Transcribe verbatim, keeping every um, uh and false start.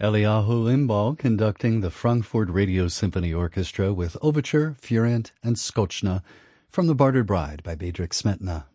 Eliyahu Limbal conducting the Frankfurt Radio Symphony Orchestra with Overture, Furent, and Skochna from The Bartered Bride by Bedřich Smetana.